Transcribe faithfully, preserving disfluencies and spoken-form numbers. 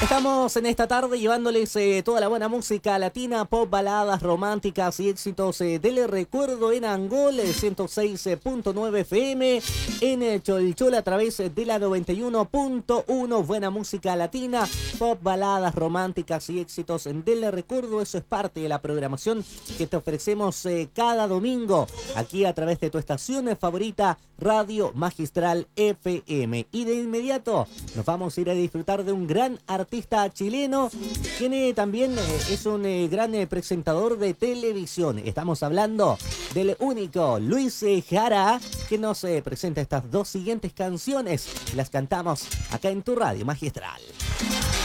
Estamos en esta tarde llevándoles eh, toda la buena música latina, pop, baladas románticas y éxitos eh, del recuerdo en Angol, eh, ciento seis punto nueve F M, en eh, Cholchol a través de la noventa y uno punto uno. Buena música latina, pop, baladas románticas y éxitos del recuerdo. Eso es parte de la programación que te ofrecemos eh, cada domingo aquí a través de tu estación favorita, Radio Magistral F M. Y de inmediato nos vamos a ir a disfrutar de un gran artista chileno, quien eh, también eh, es un eh, gran eh, presentador de televisión. Estamos hablando del único Luis eh, Jara, que nos eh, presenta estas dos siguientes canciones. Las cantamos acá en tu Radio Magistral.